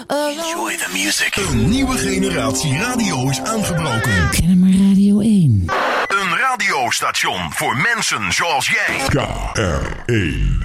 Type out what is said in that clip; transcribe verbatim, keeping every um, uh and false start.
Enjoy the music. Een nieuwe generatie radio is aangebroken. Ken maar Radio één. Een radiostation voor mensen zoals jij. K R één.